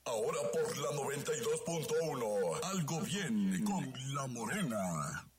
Ahora por la 92.1. Algo bien con La Morena.